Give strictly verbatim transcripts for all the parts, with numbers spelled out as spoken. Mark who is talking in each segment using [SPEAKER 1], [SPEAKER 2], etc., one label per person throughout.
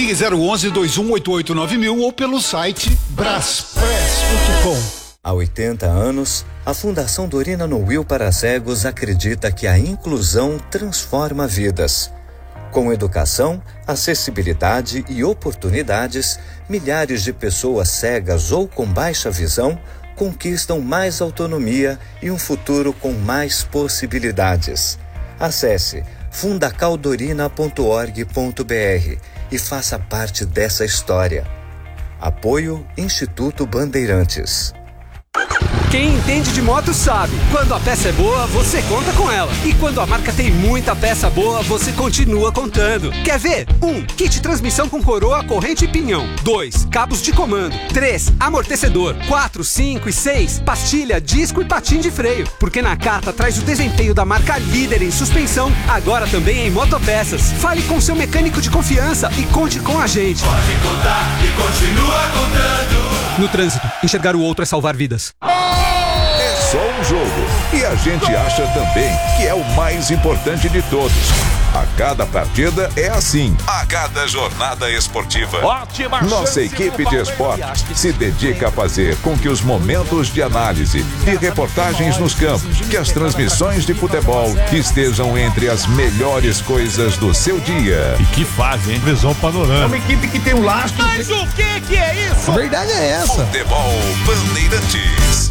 [SPEAKER 1] Ligue zero onze, dois um oito oito nove mil ou pelo site braspress ponto com.
[SPEAKER 2] Há oitenta anos, a Fundação Dorina Noil para Cegos acredita que a inclusão transforma vidas. Com educação, acessibilidade e oportunidades, milhares de pessoas cegas ou com baixa visão conquistam mais autonomia e um futuro com mais possibilidades. Acesse fundacaldorina ponto org ponto br e faça parte dessa história. Apoio Instituto Bandeirantes.
[SPEAKER 3] Quem entende de moto sabe, quando a peça é boa, você conta com ela. E quando a marca tem muita peça boa, você continua contando. Quer ver? um. Kit transmissão com coroa, corrente e pinhão. dois. Cabos de comando. três. Amortecedor. quatro, cinco e seis. Pastilha, disco e patim de freio. Porque na carta traz o desempenho da marca líder em suspensão, agora também em motopeças. Fale com seu mecânico de confiança e conte com a gente.
[SPEAKER 4] Pode contar e continua contando.
[SPEAKER 3] No trânsito, enxergar o outro é salvar vidas.
[SPEAKER 5] É só um jogo. E a gente acha também que é o mais importante de todos. A cada partida é assim. A cada jornada esportiva.
[SPEAKER 4] Ótima
[SPEAKER 5] Nossa equipe de esporte se dedica a fazer com que os momentos de análise e reportagens nos campos, que as transmissões de futebol estejam entre as melhores coisas do seu dia.
[SPEAKER 4] E que fase, hein? Visão panorâmica.
[SPEAKER 6] É uma equipe que tem um lastro.
[SPEAKER 4] Mas o que que é isso?
[SPEAKER 6] A verdade é essa.
[SPEAKER 5] Futebol Bandeirantes.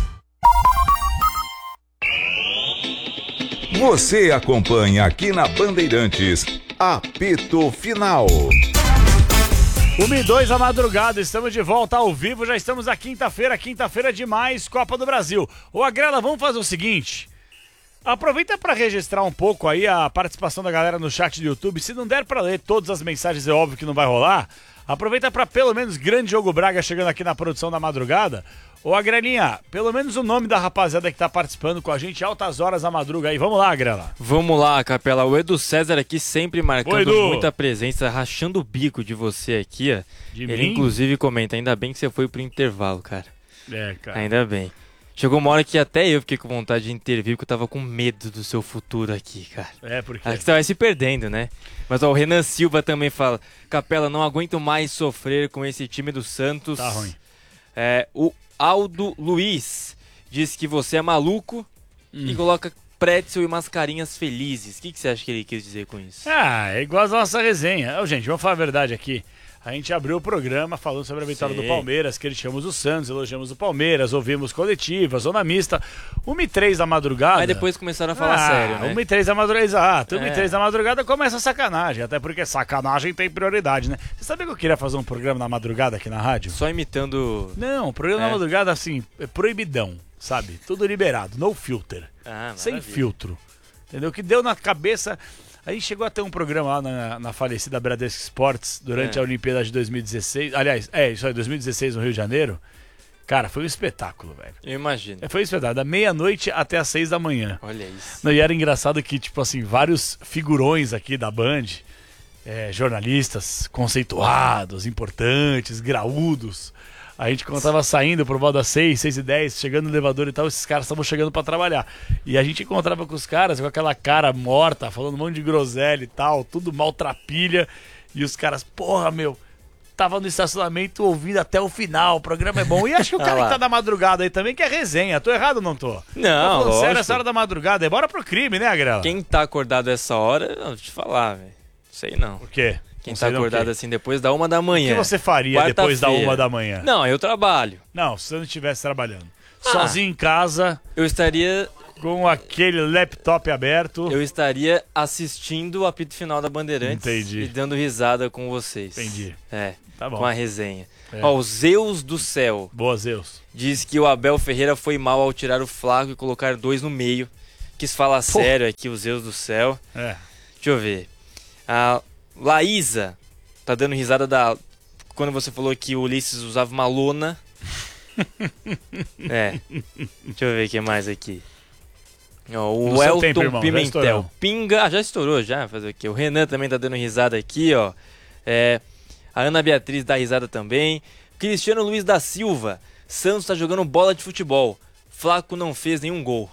[SPEAKER 5] Você acompanha aqui na Bandeirantes, apito final.
[SPEAKER 7] uma e dois da madrugada, estamos de volta ao vivo, já estamos na quinta-feira, quinta-feira de mais Copa do Brasil. Ô Agrela, vamos fazer o seguinte, aproveita para registrar um pouco aí a participação da galera no chat do YouTube, se não der para ler todas as mensagens, é óbvio que não vai rolar, aproveita para pelo menos Grande Diogo Braga chegando aqui na produção da madrugada. Ô Agrelinha, pelo menos o nome da rapaziada que tá participando com a gente altas horas da madruga aí. Vamos lá, Agrela.
[SPEAKER 8] Vamos lá, Capela. O Edu César aqui sempre marcando
[SPEAKER 7] Oi,
[SPEAKER 8] muita presença, rachando o bico de você aqui, ó.
[SPEAKER 7] De
[SPEAKER 8] Ele
[SPEAKER 7] mim?
[SPEAKER 8] inclusive comenta, ainda bem que você foi pro intervalo, cara.
[SPEAKER 7] É, cara.
[SPEAKER 8] Ainda bem. Chegou uma hora que até eu fiquei com vontade de intervir, porque eu tava com medo do seu futuro aqui, cara.
[SPEAKER 7] É, porque...
[SPEAKER 8] Acho que você vai se perdendo, né? Mas ó, o Renan Silva também fala, Capela, não aguento mais sofrer com esse time do Santos.
[SPEAKER 7] Tá ruim.
[SPEAKER 8] É, o Aldo Luiz diz que você é maluco hum. e coloca pretzel e mascarinhas felizes. O que, que você acha que ele quis dizer com isso?
[SPEAKER 7] Ah, é igual a nossa resenha. Ô, gente, vamos falar a verdade aqui. A gente abriu o programa falando sobre a vitória Sim. do Palmeiras, criticamos o Santos, elogiamos o Palmeiras, ouvimos coletiva, zona mista. uma e três da madrugada.
[SPEAKER 8] Aí depois começaram a falar
[SPEAKER 7] ah,
[SPEAKER 8] sério, né?
[SPEAKER 7] uma e três da madrugada, exato. uma
[SPEAKER 8] É.
[SPEAKER 7] e três da madrugada começa a sacanagem, até porque sacanagem tem prioridade, né? Você sabia que eu queria fazer um programa na madrugada aqui na rádio?
[SPEAKER 8] Só imitando...
[SPEAKER 7] Não, programa
[SPEAKER 8] É.
[SPEAKER 7] na madrugada, assim, é proibidão, sabe? Tudo liberado, no filter.
[SPEAKER 8] Ah,
[SPEAKER 7] sem
[SPEAKER 8] maravilha.
[SPEAKER 7] filtro. Entendeu? Que deu na cabeça... Aí chegou a ter um programa lá na, na falecida Bradesco Esportes durante
[SPEAKER 8] É.
[SPEAKER 7] a Olimpíada de dois mil e dezesseis. Aliás, é, isso aí, dois mil e dezesseis no Rio de Janeiro. Cara, foi um espetáculo, velho.
[SPEAKER 8] Eu imagino.
[SPEAKER 7] É, foi um espetáculo, da meia-noite até as seis da manhã.
[SPEAKER 8] Olha isso.
[SPEAKER 7] Não, e era engraçado que, tipo assim, vários figurões aqui da Band, é, jornalistas conceituados, importantes, graúdos. A gente, quando tava saindo por volta das seis, seis e dez, chegando no elevador e tal, esses caras estavam chegando pra trabalhar. E a gente encontrava com os caras com aquela cara morta, falando um monte de groselha e tal, tudo maltrapilha. E os caras, porra, meu, tava no estacionamento ouvindo até o final, o programa é bom. E acho que o cara que tá da madrugada aí também, que é resenha. Tô errado ou não tô?
[SPEAKER 8] Não,
[SPEAKER 7] tô sério,
[SPEAKER 8] lógico.
[SPEAKER 7] essa hora da madrugada, é bora pro crime, né, Agrela?
[SPEAKER 8] Quem tá acordado essa hora, não, deixa eu te falar, velho. Sei não.
[SPEAKER 7] O quê?
[SPEAKER 8] Quem
[SPEAKER 7] Não
[SPEAKER 8] tá
[SPEAKER 7] sei não o
[SPEAKER 8] acordado
[SPEAKER 7] quê.
[SPEAKER 8] assim depois da uma da manhã.
[SPEAKER 7] O que você faria depois da
[SPEAKER 8] Quarta-feira.
[SPEAKER 7] uma da manhã?
[SPEAKER 8] Não, eu trabalho.
[SPEAKER 7] Não, se você não estivesse trabalhando.
[SPEAKER 8] Ah.
[SPEAKER 7] Sozinho em casa,
[SPEAKER 8] Eu estaria,
[SPEAKER 7] com aquele laptop aberto.
[SPEAKER 8] eu estaria assistindo o apito final da Bandeirantes
[SPEAKER 7] Entendi.
[SPEAKER 8] e dando risada com vocês.
[SPEAKER 7] Entendi.
[SPEAKER 8] É,
[SPEAKER 7] Tá bom.
[SPEAKER 8] com a resenha.
[SPEAKER 7] É.
[SPEAKER 8] Ó, o Zeus do Céu
[SPEAKER 7] Boa, Zeus.
[SPEAKER 8] diz que o Abel Ferreira foi mal ao tirar o Flaco e colocar dois no meio. Quis falar sério aqui, o Zeus do Céu.
[SPEAKER 7] É.
[SPEAKER 8] Deixa eu ver. A Laísa tá dando risada da quando você falou que o Ulisses usava uma lona. É. Deixa eu ver o que mais aqui. Ó, o
[SPEAKER 7] No seu
[SPEAKER 8] Elton
[SPEAKER 7] tempo, irmão, já
[SPEAKER 8] Pimentel.
[SPEAKER 7] estourou.
[SPEAKER 8] Pinga. Ah, já estourou, já. Fazer o quê? O Renan também tá dando risada aqui, ó. É, a Ana Beatriz dá risada também. Cristiano Luiz da Silva. Santos tá jogando bola de futebol. Flaco não fez nenhum gol.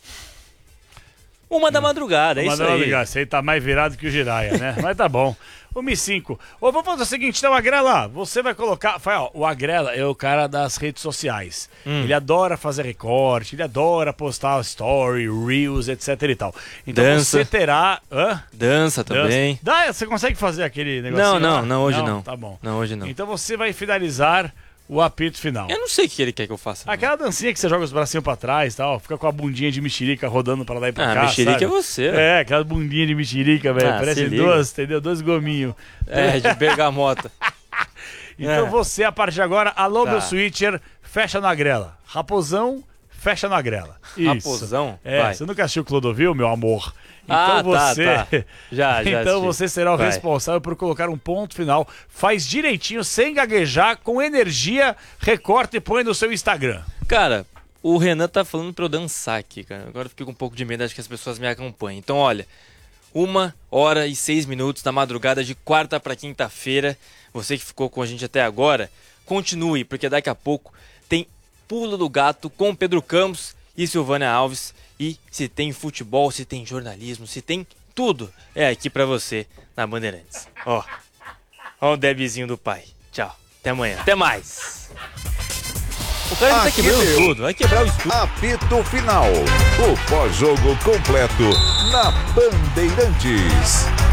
[SPEAKER 8] Uma da madrugada, é
[SPEAKER 7] Uma
[SPEAKER 8] isso
[SPEAKER 7] da
[SPEAKER 8] aí.
[SPEAKER 7] madrugada, você aí tá mais virado que o Jiraya, né? Mas tá bom. uma e cinco. Ô, vamos fazer o seguinte, então, Agrela, você vai colocar... Ó, o Agrela é o cara das redes sociais. Hum. Ele adora fazer recorte, ele adora postar story, reels, etc e tal. Então
[SPEAKER 8] Dança.
[SPEAKER 7] você terá... Hã?
[SPEAKER 8] Dança também.
[SPEAKER 7] Dança. Dá, você consegue fazer aquele negócio?
[SPEAKER 8] Não, não,
[SPEAKER 7] lá?
[SPEAKER 8] não, hoje não. não.
[SPEAKER 7] Tá bom.
[SPEAKER 8] Não, hoje não.
[SPEAKER 7] Então você vai finalizar o apito final.
[SPEAKER 8] Eu não sei o que ele quer que eu faça.
[SPEAKER 7] Aquela dancinha que você joga os bracinhos pra trás e tal, fica com a bundinha de mexerica rodando pra lá e pra
[SPEAKER 8] ah,
[SPEAKER 7] cá,
[SPEAKER 8] mexerica
[SPEAKER 7] sabe?
[SPEAKER 8] é você, velho.
[SPEAKER 7] É, aquela bundinha de mexerica, velho.
[SPEAKER 8] Ah,
[SPEAKER 7] Parece duas, entendeu? Dois gominhos.
[SPEAKER 8] É, de bergamota.
[SPEAKER 7] Então
[SPEAKER 8] é.
[SPEAKER 7] você, a partir de agora, alô,
[SPEAKER 8] tá.
[SPEAKER 7] meu switcher, fecha na grela. Raposão, fecha na grela. Isso.
[SPEAKER 8] Raposão?
[SPEAKER 7] É,
[SPEAKER 8] vai.
[SPEAKER 7] você nunca assistiu Clodovil, meu amor? Então
[SPEAKER 8] ah,
[SPEAKER 7] você,
[SPEAKER 8] tá, tá. Já, já
[SPEAKER 7] então
[SPEAKER 8] assisti.
[SPEAKER 7] você será o
[SPEAKER 8] vai.
[SPEAKER 7] responsável por colocar um ponto final. Faz direitinho, sem gaguejar, com energia, recorta e põe no seu Instagram.
[SPEAKER 8] Cara, o Renan tá falando pra eu dançar aqui, cara. Agora eu fiquei com um pouco de medo, acho que as pessoas me acompanhem. Então, olha, uma hora e seis minutos da madrugada de quarta pra quinta-feira. Você que ficou com a gente até agora, continue, porque daqui a pouco tem Pulo do Gato com Pedro Campos e Silvânia Alves. E se tem futebol, se tem jornalismo, se tem tudo, é aqui pra você na Bandeirantes. Ó, ó o debizinho do pai. Tchau, até amanhã, até mais. O cara tá quebrando
[SPEAKER 5] deu.
[SPEAKER 8] tudo, vai quebrar o estúdio.
[SPEAKER 5] Apito Final, o pós-jogo completo na Bandeirantes.